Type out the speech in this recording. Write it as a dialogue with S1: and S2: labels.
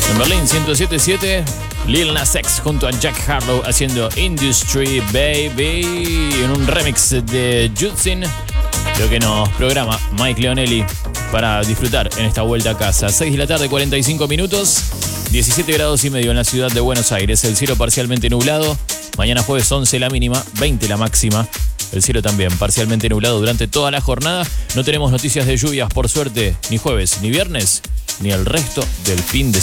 S1: En Berlín 107.7, Lil Nas X junto a Jack Harlow haciendo Industry Baby en un remix de Jutsin, lo que nos programa Mike Leonelli para disfrutar en esta vuelta a casa. 6 de la tarde, 45 minutos, 17 grados y medio en la ciudad de Buenos Aires, el cielo parcialmente nublado. Mañana jueves 11 la mínima, 20 la máxima. El cielo también parcialmente nublado durante toda la jornada. No tenemos noticias de lluvias, por suerte, ni jueves, ni viernes, ni el resto del fin de semana.